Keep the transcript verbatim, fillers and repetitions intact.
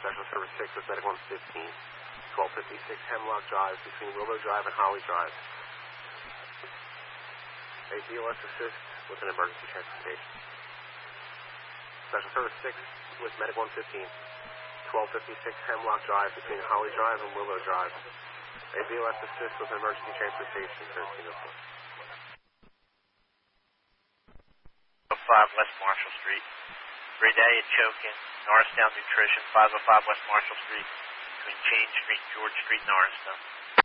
Special Service six with Medic one fifteen. twelve fifty-six Hemlock Drive between Willow Drive and Holly Drive. A B O S assist with an emergency transportation. Special Service six with Medic one fifteen. twelve fifty-six Hemlock Drive between Holly Drive and Willow Drive. A B O S assist with an emergency transportation. thirteen oh four. five West Marshall Street. Radaya choking. Norristown Nutrition, five oh five West Marshall Street between Chain Street, George Street, Norristown.